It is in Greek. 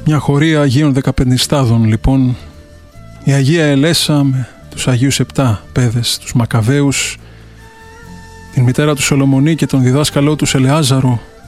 Μια χωρία Αγίων 15 λοιπόν, η Αγία Ελέσα με τους Αγίους 7 παιδες, τους Μακαβαίους, την μητέρα του Σολομονή και τον διδάσκαλό τους Ελεάζαρο,